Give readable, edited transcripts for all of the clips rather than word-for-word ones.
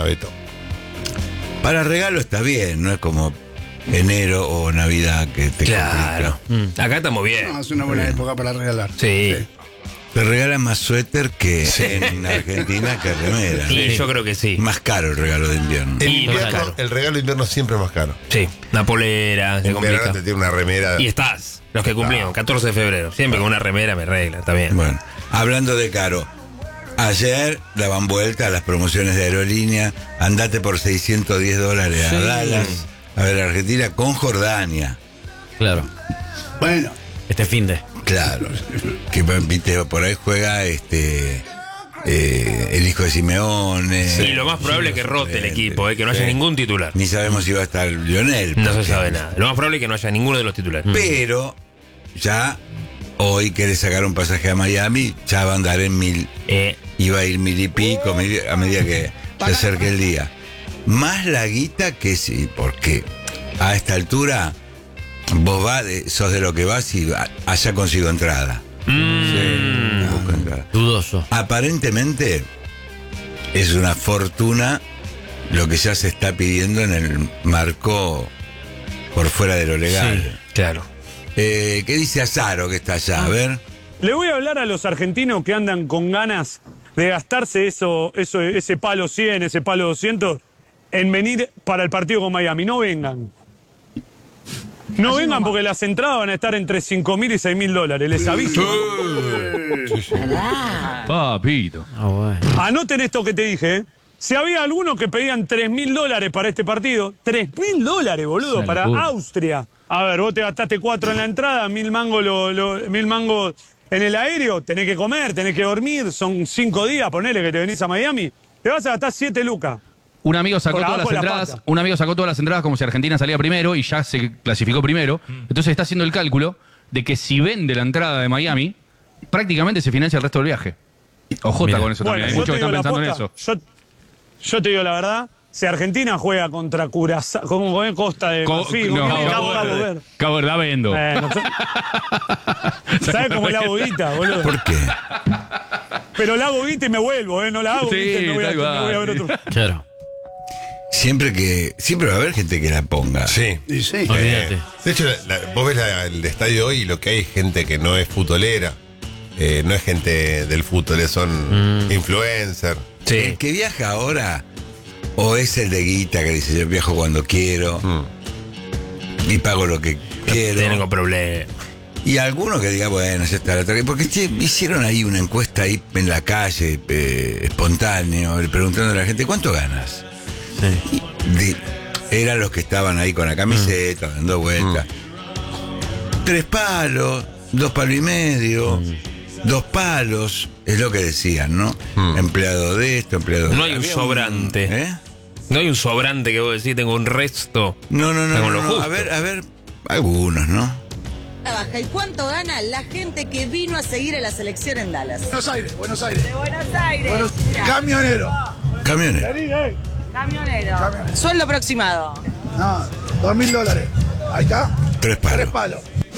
ahora, Beto? Para regalo está bien, no es como enero o Navidad que te Claro. Acá estamos bien. No, es una buena época para regalar. Sí. Te regalan más suéter que en Argentina que remera. Sí, yo creo que sí. Más caro el regalo de invierno. En Y invierno, claro. el regalo de invierno siempre es más caro. Sí. Una polera, se En verano complica. te tiene una remera. Y estás, los que cumplimos, 14 de febrero. Siempre con una remera me arregla, está bien. Bueno, hablando de caro, ayer daban vuelta a las promociones de aerolínea. Andate por $610 a Dallas, a ver Argentina con Jordania. Claro. Bueno, Este finde. Claro, que viste, por ahí juega el hijo de Simeone. Y lo más probable es que rote el equipo, que no haya Sí. ningún titular. Ni sabemos si va a estar Lionel. No se porque- sabe nada. Lo más probable es que no haya ninguno de los titulares. Pero ya hoy querés sacar un pasaje a Miami, ya va a andar en 1000. Iba a ir 1000 y pico a medida que se acerque el día. Más la guita que sí, porque a esta altura vos sos de lo que vas y allá consigo entrada. Sí, busco entrada. Dudoso. Aparentemente es una fortuna lo que ya se está pidiendo en el marco por fuera de lo legal. Claro. ¿Qué dice Azaro que está allá? A ver. Le voy a hablar a los argentinos que andan con ganas de gastarse ese palo 100, ese palo 200 en venir para el partido con Miami. No vengan. No vengan porque las entradas van a estar entre $5.000 y $6.000. Les aviso. Papito. Ah, bueno. Anoten esto que te dije, ¿eh? Si había algunos que pedían $3.000 para este partido, $3.000, boludo, Una para locura. Austria. A ver, vos te gastaste 4 en la entrada, 1.000 mangos, 1.000 mangos en el aéreo, tenés que comer, tenés que dormir, son 5 días, ponele que te venís a Miami, te vas a gastar 7 lucas. Un amigo sacó Por todas abajo las de la entradas. pata. Un amigo sacó todas las entradas como si Argentina salía primero y ya se clasificó primero. Entonces está haciendo el cálculo de que si vende la entrada de Miami, prácticamente se financia el resto del viaje. Ojota Mira. con eso también. Hay yo muchos te que digo están la pensando en posta, eso. yo te digo la verdad, si Argentina juega contra Curazao, como Costa de Marfil, ¿con quién le Cabo Verde? Cabo Verde, vendo. ¿Sabes cómo la hago guita, boludo? ¿Por qué? Pero la hago guita y me vuelvo, no la hago Sí, guita y me voy tal me voy a ver cual, otro. Claro. Siempre va a haber gente que la ponga. Sí. y sí. Olvídate. De hecho, vos ves el estadio hoy y lo que hay es gente que no es futbolera. No es gente del fútbol, son influencers. El que viaja ahora o es el de guita que dice yo viajo cuando quiero y pago lo que quiero. Tengo problemas. Y alguno que diga, bueno, ya está la tarde. Porque hicieron ahí una encuesta ahí en la calle, espontáneo, preguntando a la gente, ¿cuánto ganas? Eran los que estaban ahí con la camiseta, dando vueltas. 3 palos, 2 palos y medio, 2 palos, es lo que decían, ¿no? Empleado de esto, empleado de No hay un había sobrante. ¿eh? No hay un sobrante que vos decís, tengo un resto. No, Tengo lo justo. a ver, algunos, ¿no? Baja. ¿Y cuánto gana la gente que vino a seguir a la selección en Dallas? Buenos Aires, Buenos Aires. De Buenos Aires. Camionero. Camiones. Camionero. Sueldo aproximado. No, $2.000. Ahí está. 3 3 palos. palos.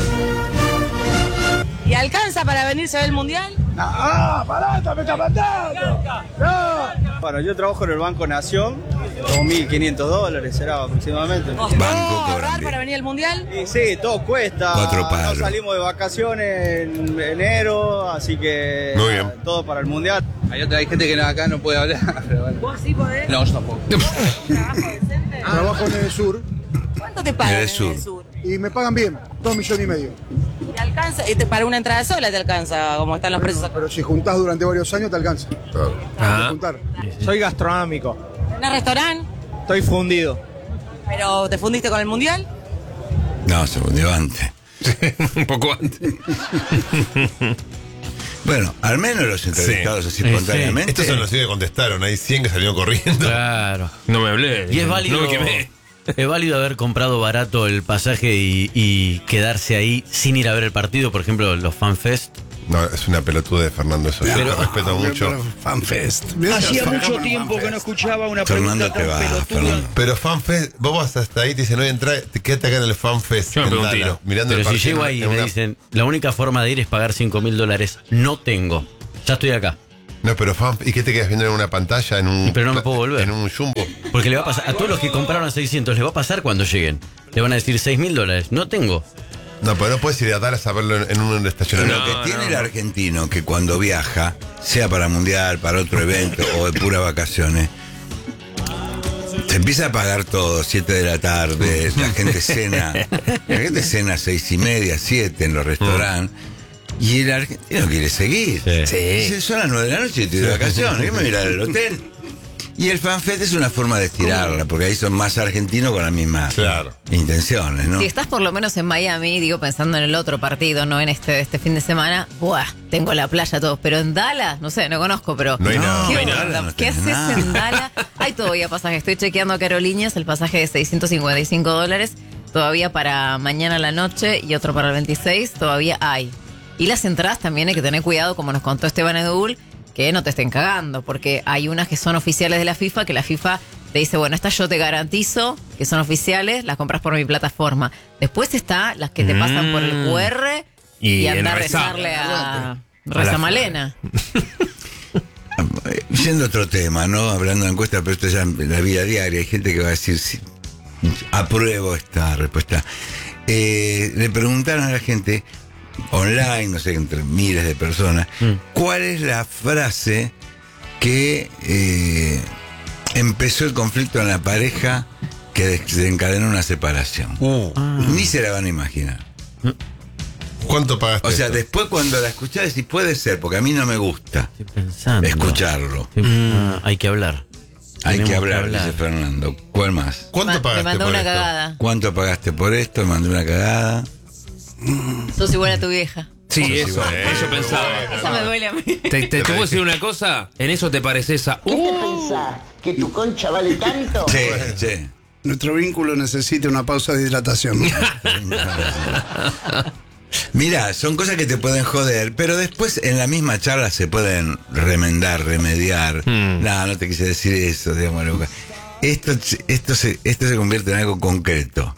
¿Y alcanza para venirse del mundial? No, pará, me está matando. No. Bueno, yo trabajo en el Banco Nación, $2.500 será aproximadamente. ¿Costó Banco cobran ahorrar bien. para venir al mundial? Y sí, todo cuesta. 4 palos. No salimos de vacaciones en enero, así que Muy bien. todo para el mundial. Hay gente que acá no puede hablar, pero bueno. ¿Vos sí podés? No, yo tampoco. ¿Trabajo decente? Trabajo en el sur ¿Cuánto te pagan en el sur. sur? y me pagan bien, 2,5 millones. ¿Te alcanza? Para una entrada sola te alcanza, como están los precios acá. Pero si juntás durante varios años te alcanza. Hay que juntar. Soy gastronómico. ¿En un restaurante? Estoy fundido. ¿Pero te fundiste con el mundial? No, se fundió antes. Un poco antes. Bueno, al menos los entrevistados así espontáneamente. Estos son los que contestaron. Hay 100 que salieron corriendo. Claro. No me hablé. Y es válido. No me quemé. Es válido haber comprado barato el pasaje y quedarse ahí sin ir a ver el partido, por ejemplo, los FanFest. No, es una pelotuda de Fernando eso. Yo lo respeto mucho. FanFest. Hacía mucho tiempo que no escuchaba una Fernando pregunta te tan va, pelotuda. Fernando. Pero FanFest, vos vas hasta ahí, te dicen, no voy a entrar, te quédate acá en el FanFest. Yo me en pego un Dallas, tiro. mirando el Pero si partido llego ahí y en me una- dicen, la única forma de ir es pagar $5.000, no tengo. Ya estoy acá. No, pero ¿y qué te quedas viendo en una pantalla? Pero no me puedo volver. En un jumbo. Porque le va a pasar, a todos los que compraron a 600, les va a pasar cuando lleguen. Le van a decir $6.000. No tengo. No, pero no puedes ir a Dallas a verlo en un estacionamiento. Lo que tiene el argentino, que cuando viaja, sea para mundial, para otro evento o de puras vacaciones, se empieza a pagar todo, 7 de la tarde, la gente cena 6:30, 7 en los restaurantes. Y el argentino quiere seguir. Sí. Dice, son las 9 de la noche y estoy de vacaciones, yo me voy a ir al hotel. Y el fanfest es una forma de estirarla, porque ahí son más argentinos con las mismas intenciones, ¿no? Si estás por lo menos en Miami, digo, pensando en el otro partido, no en este fin de semana, ¡buah! Tengo la playa, todos. Pero en Dallas, no sé, no conozco, pero... No hay nada. ¿Qué, No hay onda? nada, no ¿Qué tenés haces nada. en Dallas? Hay todavía pasajes. Estoy chequeando acá Aerolíneas, el pasaje de $655. Todavía para mañana a la noche y otro para el 26, todavía hay. Y las entradas también hay que tener cuidado, como nos contó Esteban Edul, que no te estén cagando, porque hay unas que son oficiales de la FIFA, que la FIFA te dice, bueno, estas yo te garantizo que son oficiales, las compras por mi plataforma. Después está las que te pasan por el QR y anda a rezarle a Reza Malena. Yendo a otro tema, ¿no? Hablando de encuestas, pero esto ya en la vida diaria, hay gente que va a decir, sí, apruebo esta respuesta. Le preguntaron a la gente online, no sé, entre miles de personas, ¿cuál es la frase que empezó el conflicto en la pareja que desencadenó una separación? Ni se la van a imaginar. ¿Cuánto pagaste? O sea, esto? después cuando la escuchás decís, puede ser, porque a mí no me gusta Estoy pensando. escucharlo. Hay que hablar. Hay Tenemos que hablar, dice Fernando. ¿Cuál más? ¿Cuánto Me pagaste mandó por una esto? cagada. ¿Cuánto pagaste por esto? Me mandé una cagada. Sos igual a tu vieja. Sí, eso bueno, pensaba. Eso me duele a mí. Te puedo decir una cosa, en eso te pareces a... ¿Qué te pensás? ¿Que tu concha vale tanto? Sí, sí. Nuestro vínculo necesita una pausa de hidratación. Mira, son cosas que te pueden joder, pero después en la misma charla se pueden remediar. No te quise decir eso, digamos. Esto se convierte en algo concreto.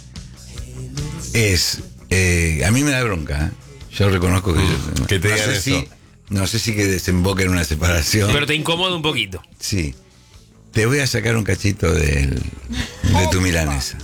A mí me da bronca, ¿eh? Yo reconozco que Que te no digan sé eso. no sé si que desemboque en una separación. Pero te incomoda un poquito. Sí. Te voy a sacar un cachito de tu milanesa.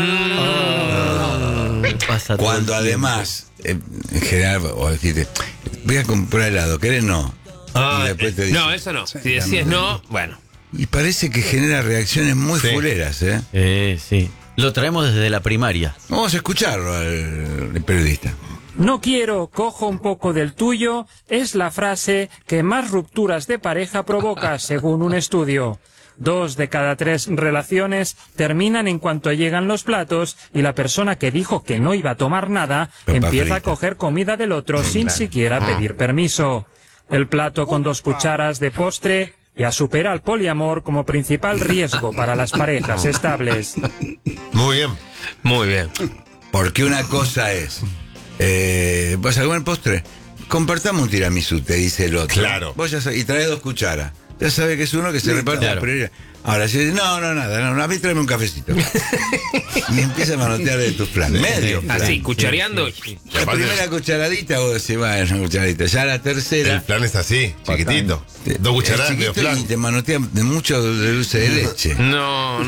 Pasa todo Cuando el además, en general, o decirte, voy a comprar helado, ¿querés? No. Y después te dice, No, eso no. Si decías no, bueno. y parece que genera reacciones muy fuleras, ¿eh? sí. Lo traemos desde la primaria. Vamos a escucharlo al periodista. No quiero, cojo un poco del tuyo, es la frase que más rupturas de pareja provoca, según un estudio. 2 de cada 3 relaciones terminan en cuanto llegan los platos y la persona que dijo que no iba a tomar nada empieza a coger comida del otro sin siquiera pedir permiso. El plato con 2 cucharas de postre ya supera al poliamor como principal riesgo para las parejas estables. Muy bien. Muy bien. Porque una cosa es, ¿vas a comer postre? Compartamos un tiramisú, te dice el otro. Claro. Vos ya sabés, y trae 2 cucharas. Ya sabes que es uno que se reparte la prioridad. Ahora, si dices, nada, a mí tráeme un cafecito. Y empieza a manotear de tus planes. Medio plan. Así, cuchareando. La primera cucharadita, vos decís, bueno, una cucharadita. Ya la tercera. El plan es así, chiquitito. 2 cucharadas, medio chiquito, plan. y te manotea de mucho de dulce de leche. No.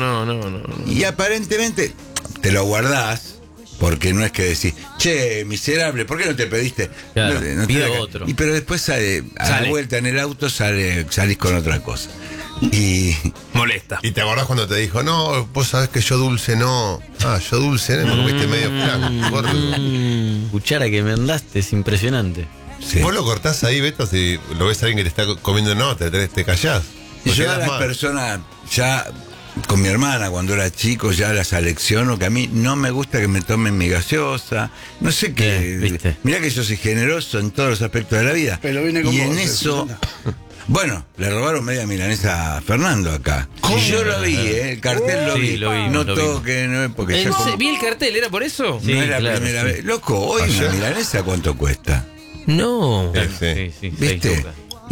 Y aparentemente te lo guardás, porque no es que decís, che, miserable, ¿por qué no te pediste? Claro, no te pido da- otro. Y pero después sale, a la vuelta en el auto salís con otra cosa. Y molesta. Y te acordás cuando te dijo, no, vos sabés que yo dulce no. Yo dulce, me comiste medio plan, gordo. Cuchara que me mandaste, es impresionante. Vos lo cortás ahí, Beto, si lo ves a alguien que te está comiendo, no, te callás. yo Porque a das las mal. personas, ya con mi hermana cuando era chico, ya las alecciono, que a mí no me gusta que me tomen mi gaseosa. No sé qué. Mirá que yo soy generoso en todos los aspectos de la vida. Pero viene con y en vos, eso. Bueno, le robaron media milanesa a Fernando acá. Y yo lo vi, el cartel lo Sí, vi. lo vimos, no lo toque, no, porque ya como- Vi el cartel, ¿era por eso? no es la claro, primera sí. vez. Loco, hoy una milanesa, ¿cuánto cuesta? No. Sí, ¿Viste?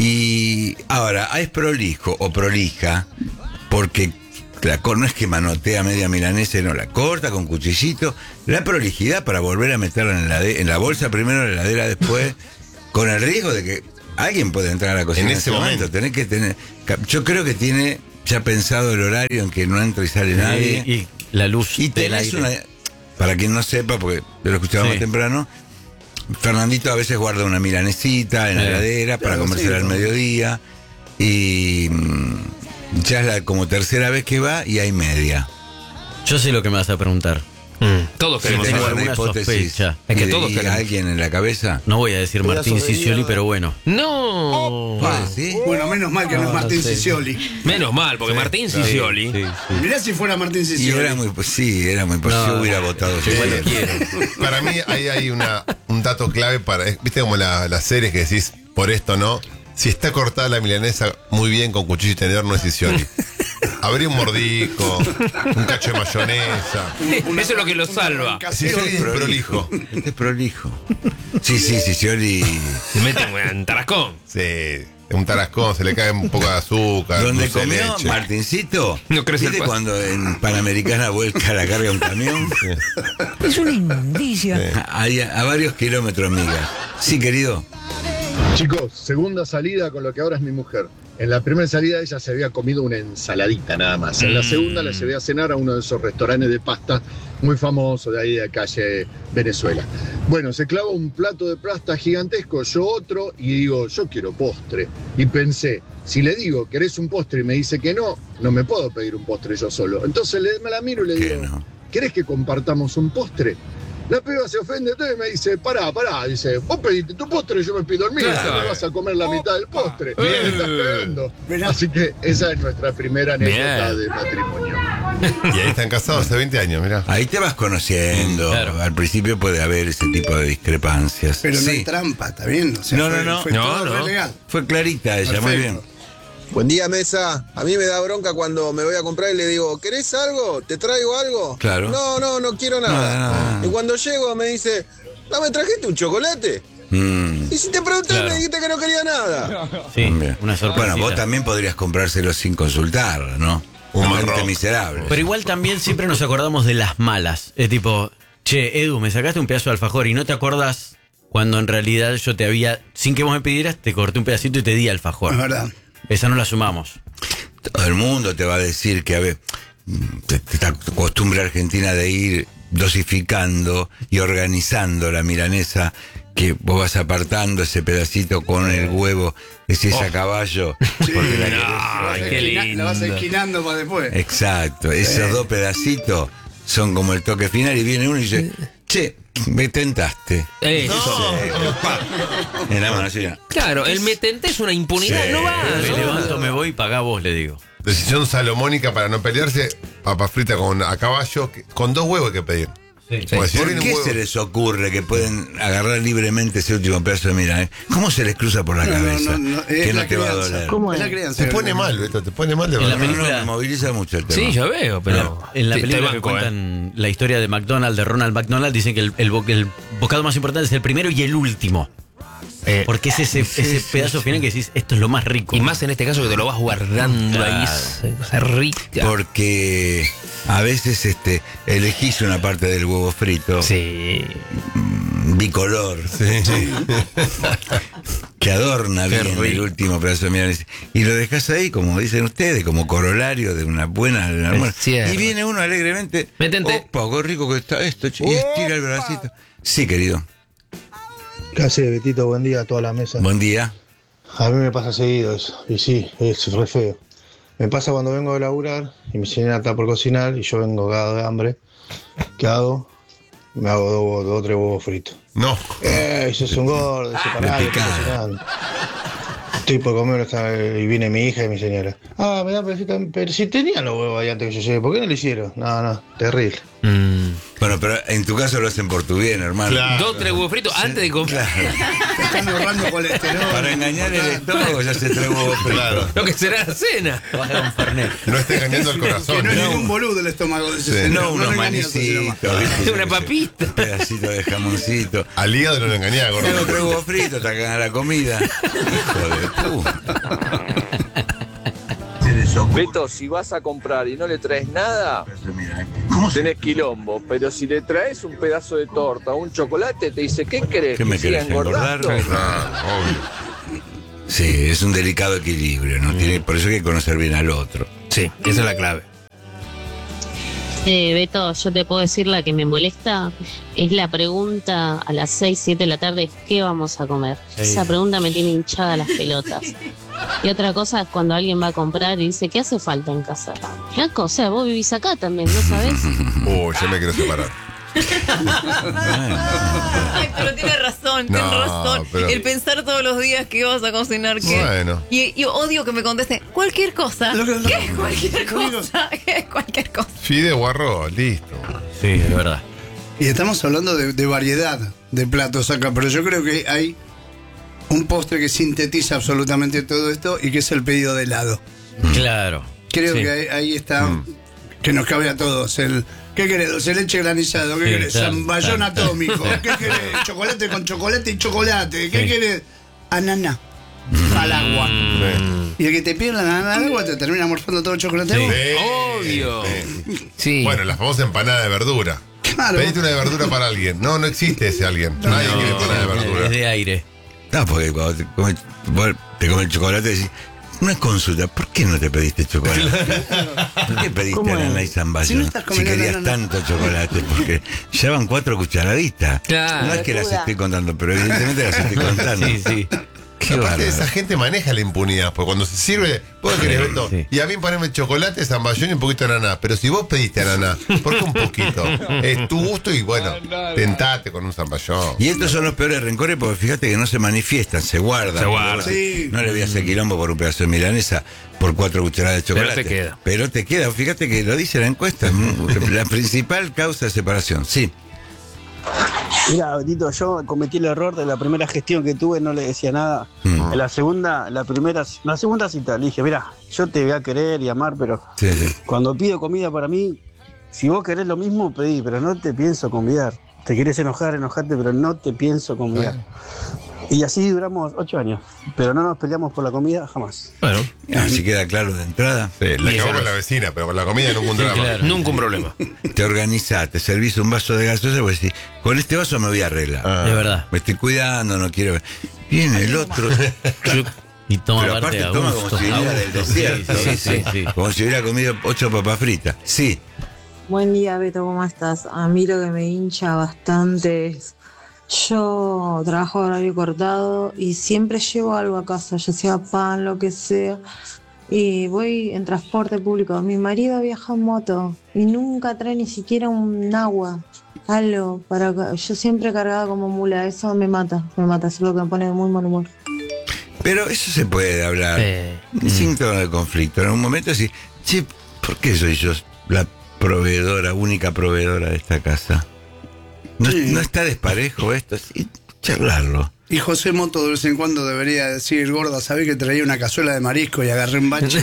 Y ahora, es prolijo o prolija, porque no es que manotea media milanesa, no, la corta con cuchillito. La prolijidad para volver a meterla en la bolsa primero, en la heladera después, con el riesgo de que alguien puede entrar a la cocina En ese momento. Tenés que tener. Yo creo que tiene ya pensado el horario en que no entra y sale nadie. Y la luz. Y tenés una. Para quien no sepa, porque yo lo escuchaba más temprano, Fernandito a veces guarda una milanesita en la heladera para comérsela al mediodía. Y ya es como tercera vez que va y hay media. Yo sé lo que me vas a preguntar. Todos queremos tengo saber. alguna sospecha. Es que todos queremos. ¿Alguien en la cabeza? No voy a decir Martín Sicioli, pero bueno. No. ¿Sí? Bueno, menos mal que no es Martín Sicioli. Menos mal, porque Martín Sicioli. Mirá si fuera Martín Y Sicioli. era muy posible. Yo hubiera votado. Para mí ahí hay un dato clave para. ¿Viste como las series que decís por esto no? Si está cortada la milanesa muy bien con cuchillo y tenedor, no es Sicioli. Habría un mordico, un cacho de mayonesa. Eso es lo que lo salva. Sicioli es prolijo. Este es prolijo. Sí, Sicioli. Se mete en tarascón. Sí, un tarascón, se le cae un poco de azúcar. Donde dulce de comió leche. Martincito. No crece el ¿Viste paso. cuando en Panamericana vuelca la carga un camión? Es una inmundicia. Hay a varios kilómetros, amiga. Sí, querido. Chicos, segunda salida con lo que ahora es mi mujer. En la primera salida ella se había comido una ensaladita nada más. En la segunda la llevé a cenar a uno de esos restaurantes de pasta muy famosos de ahí de calle Venezuela. Bueno, se clava un plato de pasta gigantesco, yo otro, y digo, yo quiero postre. Y pensé, si le digo, ¿querés un postre? Y me dice que no me puedo pedir un postre yo solo. Entonces me la miro y le digo, ¿querés que compartamos un postre? La piba se ofende todo y me dice, pará, dice, vos pediste tu postre y yo me pido el mío, Claro. me vas a comer la mitad del postre. Me estás cagando. Así que esa es nuestra primera anécdota de matrimonio. Y ahí están casados hace 20 años, mirá. Ahí te vas conociendo. Al principio puede haber ese tipo de discrepancias. Pero no Sí. hay trampa, ¿está bien? O sea, No. Fue todo re legal. Fue clarita ella, muy Perfecto. bien. Buen día, mesa. A mí me da bronca cuando me voy a comprar y le digo, ¿querés algo? ¿Te traigo algo? Claro. No quiero nada. Y cuando llego me dice, ¿no me trajiste un chocolate? Y si te pregunté me dijiste que no quería nada. Sí, Bien. una sorpresa. Bueno, vos también podrías comprárselo sin consultar, ¿no? Un mente miserable. Pero igual también siempre nos acordamos de las malas. Es tipo, che, Edu, me sacaste un pedazo de alfajor y no te acordás cuando en realidad yo te había, sin que vos me pidieras, te corté un pedacito y te di alfajor. Es verdad. Esa no la sumamos. Todo el mundo te va a decir que, a ver, esta costumbre argentina de ir dosificando y organizando la milanesa, que vos vas apartando ese pedacito con el huevo, ese es a caballo. Sí, porque la la vas esquinando para después. Exacto, esos dos pedacitos son como el toque final y viene uno y dice, che, me tentaste. Eso. En la mano así. Claro, el me tenté es una impunidad, Sí. no va. Me no levanto, va. me voy y pagá vos, le digo. Decisión salomónica para no pelearse, papa frita a caballo, con 2 huevos hay que pedir. Pues si ¿Por viene un qué huevo- se les ocurre que pueden agarrar libremente ese último pedazo de milanesa? ¿Cómo se les cruza por la cabeza? es Que la no te va a crianza. doler. ¿Cómo es? Es la crianza. Te pone mal, Beto, te pone mal de En la verdad. película- Me moviliza mucho el tema. Sí, yo veo, pero. En la Sí, película te que banco, cuentan la historia de McDonald's, de Ronald McDonald, dicen que el bocado más importante es el primero y el último. Porque es ese pedazo final que decís, esto es lo más rico. Y más en este caso que te lo vas guardando ahí. Es rica. Porque a veces elegís una parte del huevo frito. Sí. Bicolor. Que adorna Qué bien rico. el último pedazo de milanesa. Y lo dejás ahí, como dicen ustedes, como corolario de una buena. de un almuerzo. cierto. Y viene uno alegremente. Me tenté. Opa, qué rico que está esto. Y estira el bracito. Sí, querido. ¿Qué hace, Betito? Buen día a toda la mesa. Buen día. A mí me pasa seguido eso, y sí, es re feo. Me pasa cuando vengo de laburar y mi señora está por cocinar y yo vengo cagado de hambre. ¿Qué hago? Me hago 2 o 3 huevos fritos. No. Sos un gordo, separado, estoy cocinando. Estoy por comer y viene mi hija y mi señora. Me da pero si tenían los huevos ahí antes que yo llegue, ¿por qué no lo hicieron? No, terrible. Bueno, pero en tu caso lo hacen por tu bien, hermano. Claro. 2 o 3 huevos fritos antes de comprar. Están ahorrando colesterol. Para engañar el estómago ya se trae huevos fritos. Claro. Lo que será la cena. No está engañando el corazón. Que no es ¿no? ningún boludo el estómago de ese Sí. señor. No, unos lo engañes, manecitos. señor. ¿viste? Una papita. Un pedacito de jamoncito. Al hígado no lo engañaba, gordo. Tengo 3 huevos fritos, te cagan la comida. Hijo de puta. Beto, si vas a comprar y no le traes nada, tenés quilombo. Pero si le traes un pedazo de torta o un chocolate, te dice, ¿qué querés? ¿Qué me ¿Que siga querés engordar? engordando? Ah, obvio. Sí, es un delicado equilibrio, ¿no? Por eso hay que conocer bien al otro. Sí, esa es la clave. Beto, yo te puedo decir la que me molesta es la pregunta a las 6, 7 de la tarde, ¿qué vamos a comer? Esa pregunta me tiene hinchada las pelotas. Y otra cosa es cuando alguien va a comprar y dice, ¿qué hace falta en casa? Flaco, o sea, vos vivís acá también, ¿no sabés? Yo me quiero separar. Ay, pero tiene razón, tiene razón. Pero... El pensar todos los días que vas a cocinar, ¿qué? Bueno. Y odio que me contesten cualquier cosa. ¿Qué es cualquier cosa? ¿Qué es cualquier cosa? Fideo o arroz, listo. Sí, es verdad. Y estamos hablando de variedad de platos acá, pero yo creo que hay un postre que sintetiza absolutamente todo esto y que es el pedido de helado. Claro. Creo que ahí está, que nos cabe a todos. ¿Qué querés? Dulce de leche granizado. ¿Qué querés? Zamballón atómico. ¿Qué querés? Chocolate con chocolate y chocolate. ¿Qué querés? Ananá. Al agua. Y el que te pide la ananá al agua te termina morfando todo el chocolate. Obvio. Sí. Bueno, la famosa empanada de verdura. Claro. Pediste una de verdura para alguien. No existe ese alguien. Nadie quiere empanada de verdura. Es de aire. No, porque cuando te comes el chocolate decís, una consulta, ¿por qué no te pediste chocolate? ¿Por qué pediste ananá y zamballón? Si querías tanto chocolate, porque ya van 4 cucharaditas. Claro. No es que las estoy contando, pero evidentemente las estoy contando. Sí. Aparte, esa gente maneja la impunidad, porque cuando se sirve, vos querés, Beto, y a mí ponerme chocolate, zamballón y un poquito de ananá. Pero si vos pediste ananá, ¿por qué un poquito? Es tu gusto y bueno, tentate con un zamballón. Y estos son los peores rencores porque fíjate que no se manifiestan, se guardan. Sí. No le voy a hacer quilombo por un pedazo de milanesa por 4 cucharadas de chocolate. Pero te queda. Fíjate que lo dice la encuesta. La principal causa de separación, sí. Mira, Betito, yo cometí el error de la primera gestión que tuve, no le decía nada. En la segunda cita le dije, mira, yo te voy a querer y amar, pero cuando pido comida para mí, si vos querés lo mismo, pedí, pero no te pienso convidar. Te querés enojarte, pero no te pienso convidar. Y así duramos 8 años, pero no nos peleamos por la comida jamás. Bueno, así queda claro de entrada. Sí, la acabó con la vecina, pero con la comida nunca un drama. Claro. Nunca un problema. Te organizás, te servís un vaso de gaseosa y vos decís, con este vaso me voy a arreglar. Es verdad. Me estoy cuidando, no quiero ver. Viene el otro. Y toma pero aparte toma como si viniera del desierto. Sí. Como si hubiera comido 8 papas fritas. Sí. Buen día, Beto, ¿cómo estás? A mí lo que me hincha bastante es... Yo trabajo a horario cortado y siempre llevo algo a casa, ya sea pan, lo que sea. Y voy en transporte público. Mi marido viaja en moto y nunca trae ni siquiera un agua, algo. Yo siempre cargada como mula, eso me mata, es lo que me pone de muy mal humor. Pero eso se puede hablar sin tono de conflicto. En un momento así, che, ¿por qué soy yo la única proveedora de esta casa? No está desparejo esto, sí, charlarlo. Y José Moto de vez en cuando debería decir, gorda, ¿sabés que traía una cazuela de marisco y agarré un bache?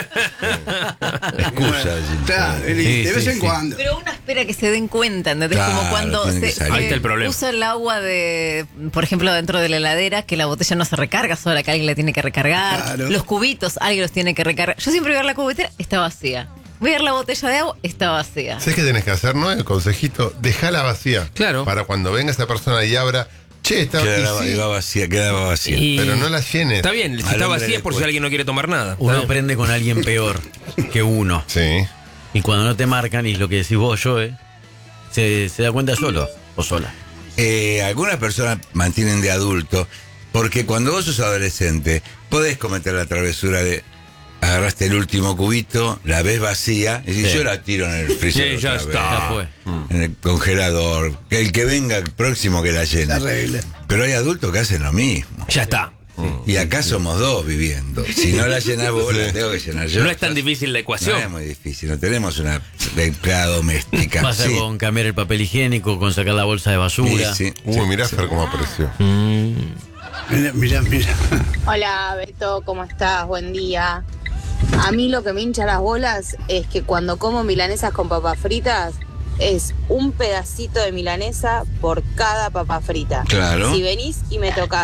Excusa. De vez en cuando. Pero uno espera que se den cuenta, ¿entendés? Claro, como cuando ahí está el problema. usa el agua por ejemplo, dentro de la heladera, que la botella no se recarga sola, que alguien la tiene que recargar. Claro. Los cubitos, alguien los tiene que recargar. Yo siempre voy a ver la cubetera, está vacía. Voy a ver la botella de agua, está vacía. ¿Sabes qué tenés que hacer, no? El consejito, dejala vacía. Claro. Para cuando venga esa persona y abra, che, está quedaba vacía. Pero no la llenes. Está bien, si está vacía es por si alguien no quiere tomar nada. Uno aprende con alguien peor que uno. Sí. Y cuando no te marcan, y lo que decís vos, se da cuenta solo o sola. Algunas personas mantienen de adulto, porque cuando vos sos adolescente, podés cometer la travesura de agarraste el último cubito, la ves vacía, y yo la tiro en el freezer. Sí, ya está. En el congelador. Que el que venga el próximo que la llene. Pero hay adultos que hacen lo mismo. Ya está. Y acá somos 2 viviendo. Si no la llenás vos, la tengo que llenar yo. No es tan difícil la ecuación. No es muy difícil. No tenemos una empleada doméstica. Pasa con cambiar el papel higiénico, con sacar la bolsa de basura. Sí. Mirá Fer cómo apareció. Mirá. Hola, Beto, ¿cómo estás? Buen día. A mí lo que me hincha las bolas es que cuando como milanesas con papas fritas es un pedacito de milanesa por cada papa frita. Claro. Si venís y me tocas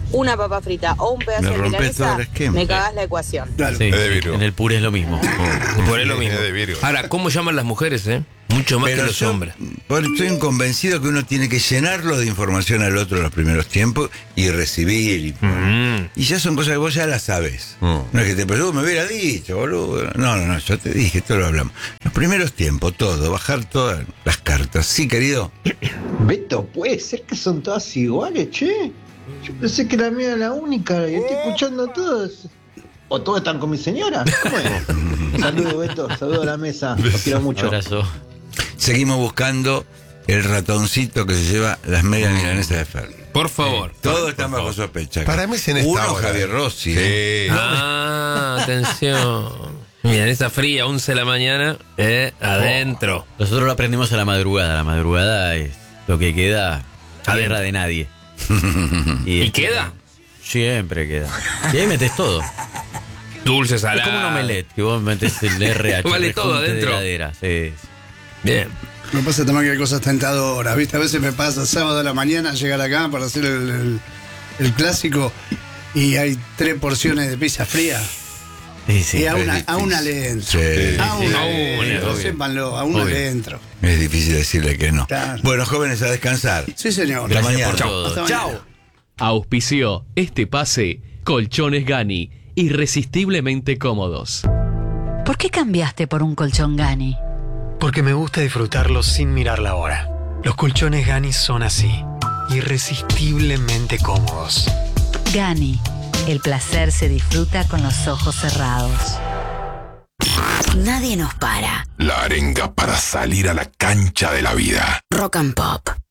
una papa frita o un pedazo Me de rompes todo milanesa, el esquema. me cagás la ecuación. Sí, Es de Virgo. en el puré es lo mismo. Por lo mismo. Es de Virgo. Ahora, ¿cómo llaman las mujeres, Mucho más Pero que los yo hombres. Estoy convencido que uno tiene que llenarlo de información al otro en los primeros tiempos y recibir. Y ya son cosas que vos ya las sabes. No es que te pregunto, me hubiera dicho, boludo. No, yo te dije, esto lo hablamos. Los primeros tiempos, todo, bajar todas las cartas. Sí, querido. Beto, ¿puede ser que son todas iguales, che? Yo pensé que la mía era la única y estoy escuchando a todos. ¿O todos están con mi señora? ¿Cómo es? Saludos, Beto, saludos a la mesa. Los quiero mucho. Abrazo. Seguimos buscando el ratoncito que se lleva las medias milanesas de Fer. Por favor. Todos están bajo sospecha. Para mí es en esta Uno, hora. Javier Rossi. Sí. Atención. Milanesa fría, 11 de la mañana, adentro. Nosotros lo aprendimos a la madrugada. La madrugada es lo que queda a guerra de nadie. ¿Y queda? Siempre queda. Y ahí metes todo. Dulce, salado. Es como un omelette, que vos metes el RH. Vale todo rejunte de adentro. heladera, sí. Bien. Me pasa también que hay cosas tentadoras, ¿viste? A veces me pasa sábado a la mañana llegar acá para hacer el clásico y hay 3 porciones de pizza fría. Sí, sí. Y a una le entro. Sí. A una Sí, le entro, obvio. sépanlo, a una Obvio. le entro. Es difícil decirle que no. Claro. Bueno, jóvenes, a descansar. Sí, señor. Hasta mañana. Hasta mañana. Chao. Auspició este pase Colchones Gani, irresistiblemente cómodos. ¿Por qué cambiaste por un colchón Gani? Porque me gusta disfrutarlo sin mirar la hora. Los colchones Gani son así, irresistiblemente cómodos. Gani, el placer se disfruta con los ojos cerrados. Nadie nos para. La arenga para salir a la cancha de la vida. Rock and Pop.